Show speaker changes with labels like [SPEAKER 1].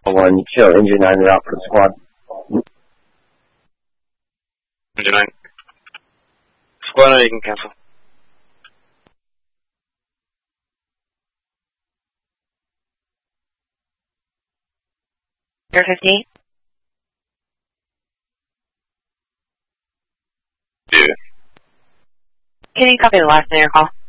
[SPEAKER 1] 1, show engine 9 route for the squad.
[SPEAKER 2] Engine 9. Squad 9, you can cancel.
[SPEAKER 3] Air 15.
[SPEAKER 2] Dude.
[SPEAKER 3] Can you copy the last in your call?